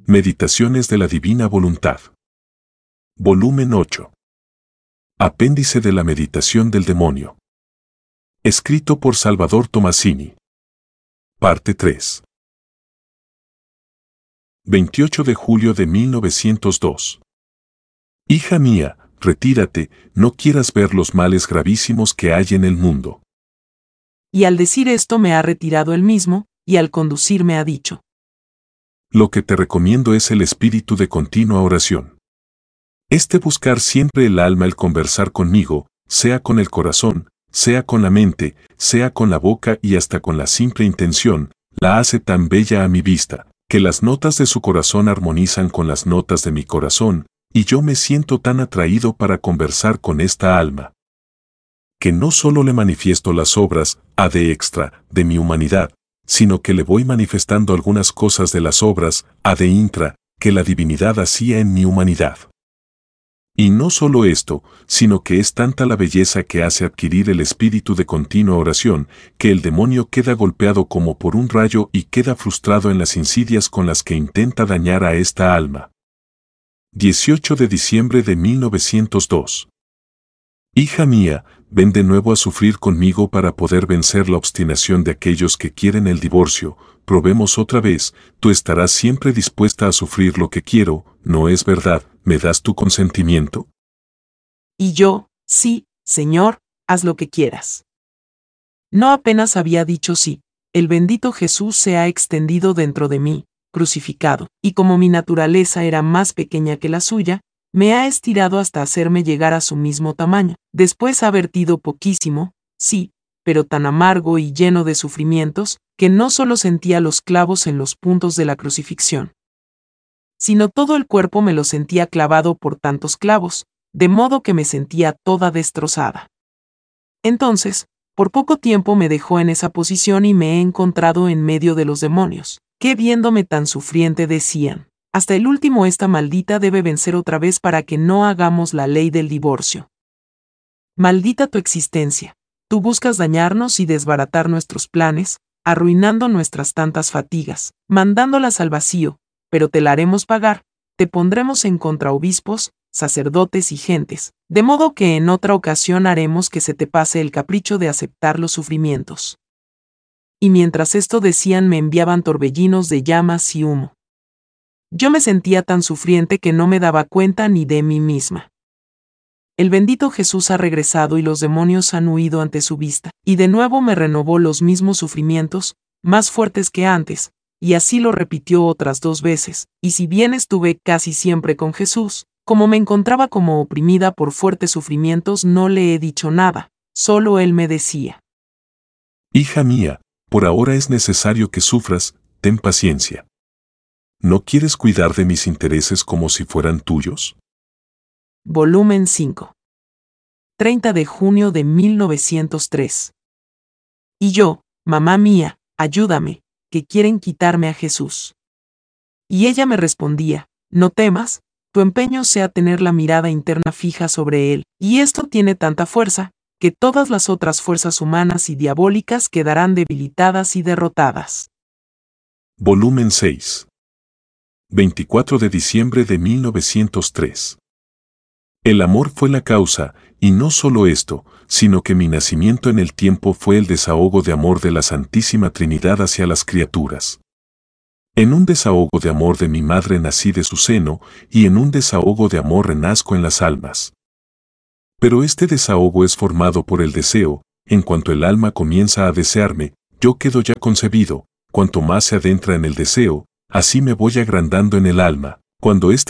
Meditaciones de la Divina Voluntad. Volumen 8. Apéndice de la Meditación del Demonio. Escrito por Salvador Tomasini. Parte 3. 28 de julio de 1902. Hija mía, retírate, no quieras ver los males gravísimos que hay en el mundo. Y al decir esto me ha retirado él mismo, y al conducirme ha dicho: Lo que te recomiendo es el espíritu de continua oración. Buscar siempre el alma, el conversar conmigo, sea con el corazón, sea con la mente, sea con la boca y hasta con la simple intención, la hace tan bella a mi vista, que las notas de su corazón armonizan con las notas de mi corazón, y yo me siento tan atraído para conversar con esta alma, que no solo le manifiesto las obras, ad extra, de mi humanidad, sino que le voy manifestando algunas cosas de las obras, ad intra, que la divinidad hacía en mi humanidad. Y no solo esto, sino que es tanta la belleza que hace adquirir el espíritu de continua oración, que el demonio queda golpeado como por un rayo y queda frustrado en las insidias con las que intenta dañar a esta alma. 18 de diciembre de 1902. Hija mía, ven de nuevo a sufrir conmigo para poder vencer la obstinación de aquellos que quieren el divorcio. Probemos otra vez, tú estarás siempre dispuesta a sufrir lo que quiero, ¿no es verdad? ¿Me das tu consentimiento? Y yo: sí, Señor, haz lo que quieras. No apenas había dicho sí, el bendito Jesús se ha extendido dentro de mí, crucificado, y como mi naturaleza era más pequeña que la suya, me ha estirado hasta hacerme llegar a su mismo tamaño. Después ha vertido poquísimo, sí, pero tan amargo y lleno de sufrimientos, que no solo sentía los clavos en los puntos de la crucifixión, sino todo el cuerpo me lo sentía clavado por tantos clavos, de modo que me sentía toda destrozada. Entonces, por poco tiempo me dejó en esa posición y me he encontrado en medio de los demonios, que viéndome tan sufriente decían: hasta el último esta maldita debe vencer otra vez para que no hagamos la ley del divorcio. Maldita tu existencia, tú buscas dañarnos y desbaratar nuestros planes, arruinando nuestras tantas fatigas, mandándolas al vacío, pero te la haremos pagar, te pondremos en contra obispos, sacerdotes y gentes, de modo que en otra ocasión haremos que se te pase el capricho de aceptar los sufrimientos. Y mientras esto decían me enviaban torbellinos de llamas y humo. Yo me sentía tan sufriente que no me daba cuenta ni de mí misma. El bendito Jesús ha regresado y los demonios han huido ante su vista, y de nuevo me renovó los mismos sufrimientos, más fuertes que antes, y así lo repitió otras 2 veces, y si bien estuve casi siempre con Jesús, como me encontraba como oprimida por fuertes sufrimientos no le he dicho nada, solo él me decía: Hija mía, por ahora es necesario que sufras, ten paciencia. ¿No quieres cuidar de mis intereses como si fueran tuyos? Volumen 5. 30 de junio de 1903. Y yo: mamá mía, ayúdame, que quieren quitarme a Jesús. Y ella me respondía: no temas, tu empeño sea tener la mirada interna fija sobre él, y esto tiene tanta fuerza, que todas las otras fuerzas humanas y diabólicas quedarán debilitadas y derrotadas. Volumen 6. 24 de diciembre de 1903. El amor fue la causa, y no solo esto, sino que mi nacimiento en el tiempo fue el desahogo de amor de la Santísima Trinidad hacia las criaturas. En un desahogo de amor de mi madre nací de su seno, y en un desahogo de amor renazco en las almas. Pero este desahogo es formado por el deseo, en cuanto el alma comienza a desearme, yo quedo ya concebido, cuanto más se adentra en el deseo, así me voy agrandando en el alma, cuando este